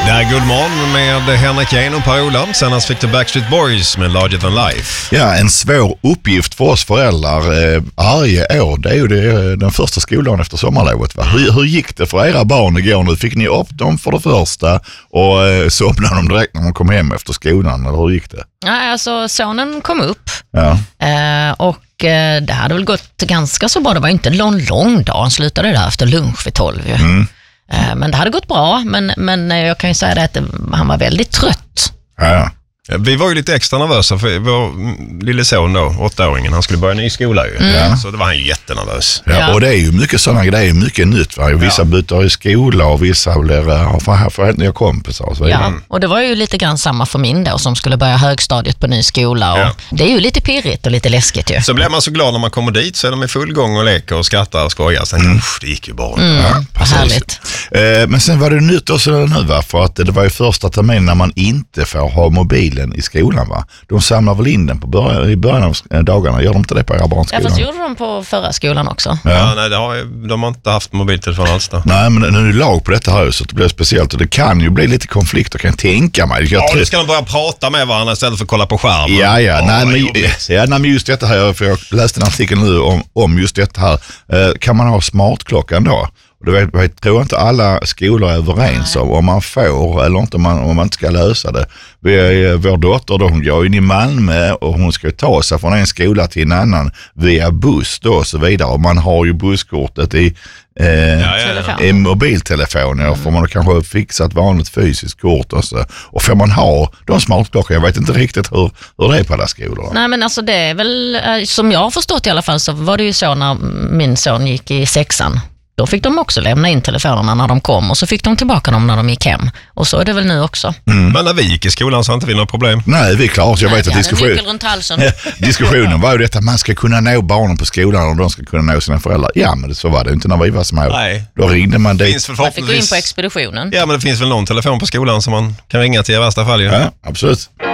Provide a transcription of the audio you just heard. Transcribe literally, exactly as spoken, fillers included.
Det här är Guldmorgon med Henrik Jane och Per-Ola. Senast fick du Backstreet Boys med Larger Than Life. Ja, en svår uppgift för oss föräldrar eh, varje år. Det är ju det, den första skolan efter sommarlovet. Va? Hur, hur gick det för era barn igår nu? Fick ni upp dem för det första och eh, somnade de direkt när de kom hem efter skolan? Eller hur gick det? Ja, alltså sonen kom upp Ja. eh, och eh, det hade väl gått ganska så bra. Det var inte en lång, lång dag. Han slutade där efter lunch vid tolv. Ju. Mm. Eh, men det hade gått bra. Men, men jag kan ju säga det att det, han var väldigt trött. Ja. Vi var ju lite extra nervösa för vår lille son då, åttaåringen, han skulle börja ny skola ju. Mm. Så det var han ju jättenervös. Ja, ja. Och det är ju mycket sådana grejer, mycket nytt. Va? Vissa ja. byter i skola och vissa blir för, för helt nya kompisar. Och så ja, mm. och det var ju lite grann samma för min då som skulle börja högstadiet på ny skola. Och ja. Det är ju lite pirrigt och lite läskigt ju. Så blir man så glad när man kommer dit så är de i full gång och leker och skrattar och skojar. Sen, mm. det gick ju bra. Mm. Ja, precis. Härligt. Eh, men sen var det nytt också nu va? För att det var ju första terminen när man inte får ha mobilen i skolan va? De samlar väl in den på början, i början av dagarna. Gör de inte det på era barns skolan? Ja, fast gjorde de på förra skolan också. Ja, ja nej, det har, de har inte haft mobiltelefon alls då. Nej, men nu är det lag på detta här så det blir speciellt och det kan ju bli lite konflikter, kan jag tänka mig. Jag ja, tror... då ska de börja prata med varandra istället för att kolla på skärmen. Ja, ja, oh, nej, men, ja nej, men just detta här, för jag läste en artikel nu om, om just detta här. Eh, kan man ha smartklockan då? Och det vet, jag tror inte alla skolor är överens om om man får eller inte om man, om man inte ska lösa det. Vi, vår dotter då, hon går in i Malmö och hon ska ta sig från en skola till en annan via buss då och så vidare. Och man har ju busskortet i, eh, ja, ja, ja. i mobiltelefonen och får man kanske fixa ett vanligt fysiskt kort och så. Och får man ha de smartklockan, jag vet inte riktigt hur, hur det är på alla skolor. Nej men alltså det är väl, som jag har förstått i alla fall så var det ju så när min son gick i sexan. Då fick de också lämna in telefonerna när de kom och så fick de tillbaka dem när de gick hem. Och så är det väl nu också. Mm. Men när vi gick i skolan så hade vi några problem. Nej, vi är klart. Jag Nej, vet att diskussion... runt halsen. diskussionen var ju detta att man ska kunna nå barnen på skolan och de ska kunna nå sina föräldrar. Ja, men så var det inte när vi var små. Nej. Då ringde man dit. Man fick gå in på expeditionen. Ja, men det finns väl någon telefon på skolan som man kan ringa till i värsta fall. Ju. Ja, absolut.